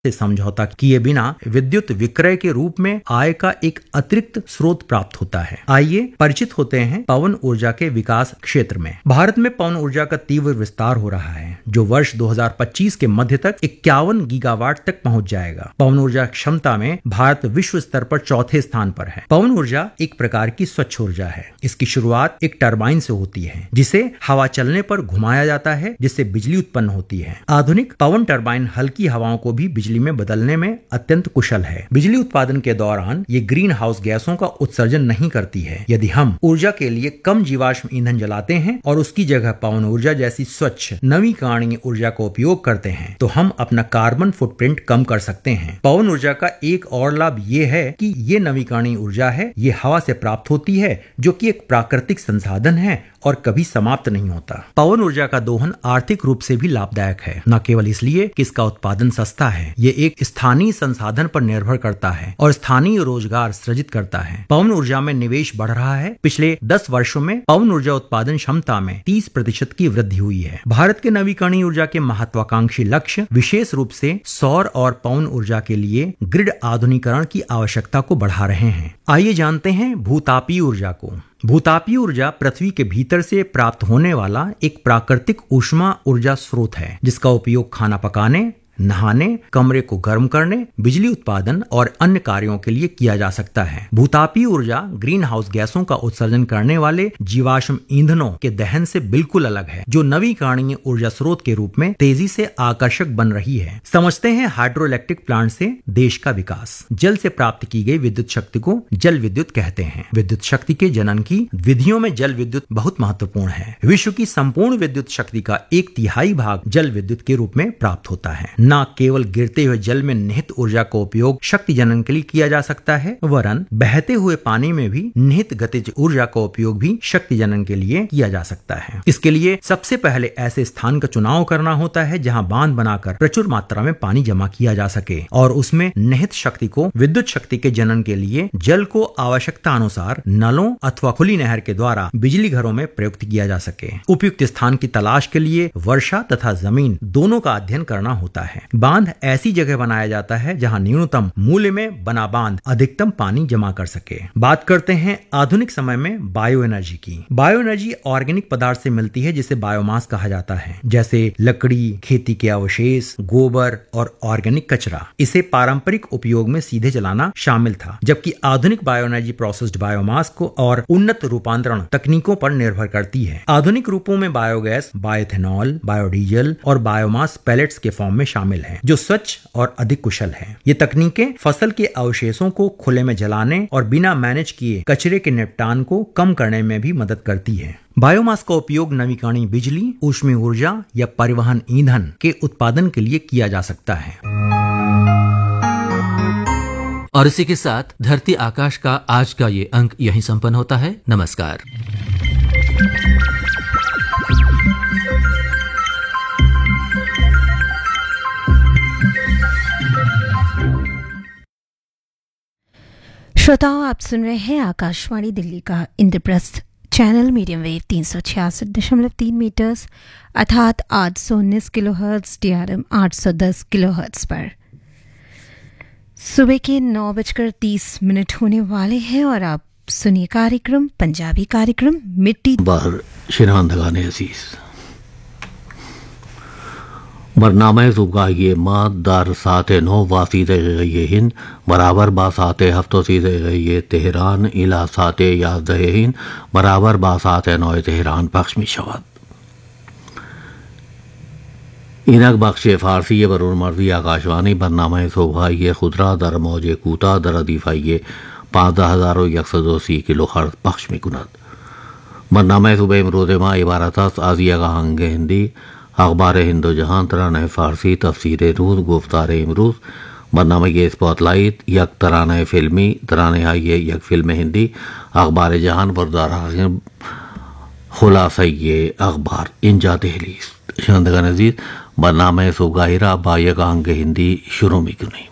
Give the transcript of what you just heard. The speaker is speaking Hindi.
से समझौता किए बिना विद्युत विक्रय के रूप में आय का एक अतिरिक्त स्रोत प्राप्त होता है। आइए परिचित होते हैं पवन ऊर्जा के विकास क्षेत्र में। भारत में पवन ऊर्जा का तीव्र विस्तार हो रहा है, जो वर्ष 2025 के मध्य तक 51 गीगावाट तक पहुंच जाएगा। पवन ऊर्जा क्षमता में भारत विश्व स्तर पर चौथे स्थान पर है। पवन ऊर्जा एक प्रकार की स्वच्छ ऊर्जा है। इसकी शुरुआत एक टरबाइन से होती है, जिसे हवा चलने पर घुमाया जाता है, जिससे बिजली उत्पन्न होती है। आधुनिक पवन टरबाइन हल्की हवाओं को भी बिजली में बदलने में अत्यंत कुशल है। बिजली उत्पादन के दौरान ये ग्रीन हाउस गैसों का उत्सर्जन नहीं करती है। यदि हम ऊर्जा के लिए कम जीवाश्म ईंधन जलाते हैं और उसकी जगह पवन ऊर्जा जैसी स्वच्छ नवीकरणीय ऊर्जा का उपयोग करते हैं, तो हम अपना कार्बन फुटप्रिंट कम कर सकते हैं। पवन ऊर्जा का एक और लाभ ये है कि ये नवीकरणीय ऊर्जा है, ये हवा से प्राप्त होती है, जो कि एक प्राकृतिक संसाधन है और कभी समाप्त नहीं होता। पवन ऊर्जा का दोहन आर्थिक रूप से भी लाभदायक है, न केवल इसलिए कि इसका उत्पादन सस्ता है, ये एक स्थानीय संसाधन पर निर्भर करता है और स्थानीय रोजगार सृजित करता है। पवन ऊर्जा में निवेश बढ़ रहा है। पिछले 10 वर्षों में पवन ऊर्जा उत्पादन क्षमता में 30% की वृद्धि हुई है। भारत के नवीकरणीय ऊर्जा के महत्वाकांक्षी लक्ष्य विशेष रूप से सौर और पवन ऊर्जा के लिए ग्रिड आधुनिकीकरण की आवश्यकता को बढ़ा रहे हैं। आइए जानते हैं भूतापीय ऊर्जा को। भूतापीय ऊर्जा पृथ्वी के भीतर से प्राप्त होने वाला एक प्राकृतिक ऊष्मा ऊर्जा स्रोत है, जिसका उपयोग खाना पकाने, नहाने, कमरे को गर्म करने, बिजली उत्पादन और अन्य कार्यों के लिए किया जा सकता है। भूतापीय ऊर्जा ग्रीन हाउस गैसों का उत्सर्जन करने वाले जीवाश्म ईंधनों के दहन से बिल्कुल अलग है, जो नवीकरणीय ऊर्जा स्रोत के रूप में तेजी से आकर्षक बन रही है। समझते हैं हाइड्रो इलेक्ट्रिक प्लांट से देश का विकास। जल से प्राप्त की गई विद्युत शक्ति को जल विद्युत कहते हैं। विद्युत शक्ति के जनन की विधियों में जल विद्युत बहुत महत्वपूर्ण है। विश्व की संपूर्ण विद्युत शक्ति का 1/3 भाग जल विद्युत के रूप में प्राप्त होता है। न केवल गिरते हुए जल में निहित ऊर्जा का उपयोग शक्ति जनन के लिए किया जा सकता है, वरन बहते हुए पानी में भी निहित गतिज ऊर्जा का उपयोग भी शक्ति जनन के लिए किया जा सकता है। इसके लिए सबसे पहले ऐसे स्थान का चुनाव करना होता है जहां बांध बनाकर प्रचुर मात्रा में पानी जमा किया जा सके और उसमें निहित शक्ति को विद्युत शक्ति के जनन के लिए जल को आवश्यकता अनुसार नलों अथवा खुली नहर के द्वारा बिजली घरों में प्रयुक्त किया जा सके। उपयुक्त स्थान की तलाश के लिए वर्षा तथा जमीन दोनों का अध्ययन करना होता है। बांध ऐसी जगह बनाया जाता है जहां न्यूनतम मूल्य में बना बांध अधिकतम पानी जमा कर सके। बात करते हैं आधुनिक समय में बायो एनर्जी की। बायो एनर्जी ऑर्गेनिक पदार्थ से मिलती है, जिसे बायोमास कहा जाता है, जैसे लकड़ी, खेती के अवशेष, गोबर और ऑर्गेनिक कचरा। इसे पारंपरिक उपयोग में सीधे जलाना शामिल था, जबकि आधुनिक बायो एनर्जी प्रोसेस्ड बायोमास को और उन्नत रूपांतरण तकनीकों पर निर्भर करती है। आधुनिक रूपों में बायोगैस, बायोथेनॉल, बायोडीजल और बायोमास पैलेट्स के फॉर्म में शामिल है, जो स्वच्छ और अधिक कुशल है। ये तकनीकें फसल के अवशेषों को खुले में जलाने और बिना मैनेज किए कचरे के निपटान को कम करने में भी मदद करती है। बायोमास का उपयोग नवीकरणीय बिजली, ऊष्मीय ऊर्जा या परिवहन ईंधन के उत्पादन के लिए किया जा सकता है। और इसी के साथ धरती आकाश का आज का ये अंक यहीं संपन्न होता है। नमस्कार। श्रोताओं, आप सुन रहे हैं आकाशवाणी दिल्ली का Indraprastha channel medium wave 366.3 metres अर्थात 819 किलोहर्ट्ज DRM 810 किलोहर्ट्ज पर। सुबह के 9:30 होने वाले हैं और आप सुनिए कार्यक्रम, पंजाबी कार्यक्रम मिट्टी बाहर शिरान दगाने अजीज बरनामे सुबगाहिए माँ दार साते 9 वासीदे गई हिंद बराबर बासाते हफ्तों सीधे गई तेहरान इला साते 11 हिंद बराबर बासाते 9 तेहरान पक्ष में शवाद इनक बख्श फारसी बरून मर्जी आकाशवाणी बरनामे सुबगाहिए खुदरा दर मौजे कूता दर दिफाइए 15,180 किलो हर्ज पक्ष में कुनत बरनामे सुबह इमरोज माँ इबारत आजिया का हंग हिंदी अखबार हिंदो जहां तराना फारसी तफसीर रूज गुफ्तार इमरूज बरनामे के स्पॉटलाइट यक तराना फिल्मी तराने आइए यक फिल्म हिंदी अखबार जहान बरदार खुलासा अखबार इंजा दहलीज शंदगा नजीर बरनामे सुगाहिरा बायक अंग हिंदी शुरू में क्यों नहीं।